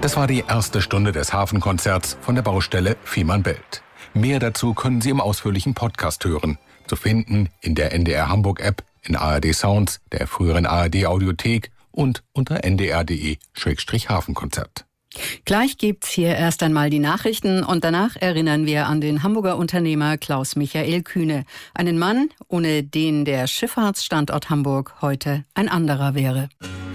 Das war die erste Stunde des Hafenkonzerts von der Baustelle Fehmarnbelt. Mehr dazu können Sie im ausführlichen Podcast hören. Zu finden in der NDR Hamburg App, in ARD Sounds, der früheren ARD Audiothek und unter ndr.de/Hafenkonzert. Gleich gibt's hier erst einmal die Nachrichten und danach erinnern wir an den Hamburger Unternehmer Klaus Michael Kühne. Einen Mann, ohne den der Schifffahrtsstandort Hamburg heute ein anderer wäre.